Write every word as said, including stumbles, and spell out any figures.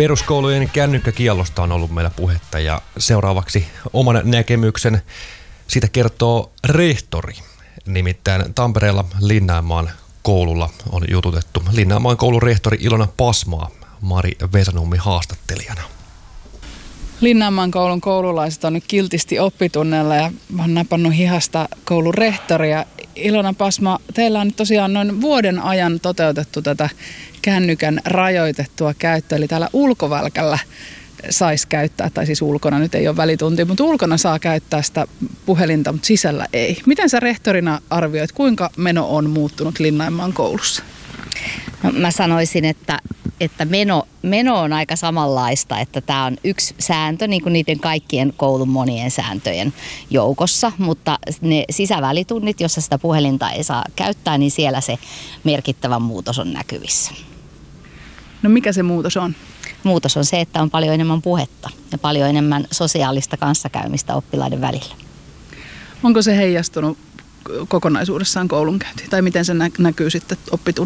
Peruskoulujen kännykkäkiellosta on ollut meillä puhetta ja seuraavaksi oman näkemyksen siitä kertoo rehtori. Nimittäin Tampereella Linnanmaan koululla on jututettu Linnanmaan koulun rehtori Ilona Pasmaa Mari Vesanummi haastattelijana. Linnanmaan koulun koululaiset on nyt kiltisti oppitunnella ja olen napannut hihasta koulun rehtoria. Ilona Pasma, teillä on nyt tosiaan noin vuoden ajan toteutettu tätä kännykän rajoitettua käyttöä, eli täällä ulkovälkällä saisi käyttää, tai siis ulkona, nyt ei ole välitunti, mutta ulkona saa käyttää sitä puhelinta, mutta sisällä ei. Miten sä rehtorina arvioit, kuinka meno on muuttunut Linnanmaan koulussa? No, mä sanoisin, että, että meno, meno on aika samanlaista, että tämä on yksi sääntö niin kuin niiden kaikkien koulun monien sääntöjen joukossa, mutta ne sisävälitunnit, jossa sitä puhelinta ei saa käyttää, niin siellä se merkittävä muutos on näkyvissä. No mikä se muutos on? Muutos on se, että on paljon enemmän puhetta ja paljon enemmän sosiaalista kanssakäymistä oppilaiden välillä. Onko se heijastunut kokonaisuudessaan koulunkäyntiin tai miten se näkyy sitten oppitunnilla?